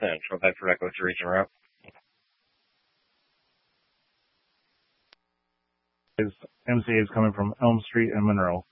Central Bedford Echo to Region Route. MCA is coming from Elm Street and Monroe.